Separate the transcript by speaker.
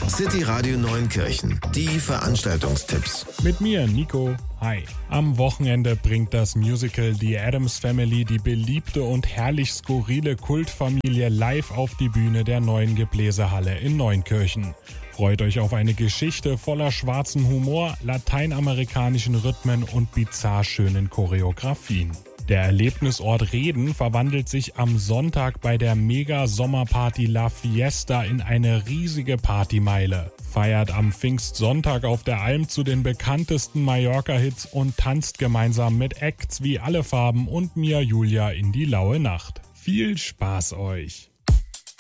Speaker 1: City Radio Neunkirchen. Die Veranstaltungstipps.
Speaker 2: Mit mir, Nico. Hi. Am Wochenende bringt das Musical The Addams Family die beliebte und herrlich skurrile Kultfamilie live auf die Bühne der neuen Gebläsehalle in Neunkirchen. Freut euch auf eine Geschichte voller schwarzen Humor, lateinamerikanischen Rhythmen und bizarr schönen Choreografien. Der Erlebnisort Reden verwandelt sich am Sonntag bei der Mega-Sommerparty La Fiesta in eine riesige Partymeile, feiert am Pfingstsonntag auf der Alm zu den bekanntesten Mallorca-Hits und tanzt gemeinsam mit Acts wie Alle Farben und Mia Julia in die laue Nacht. Viel Spaß euch!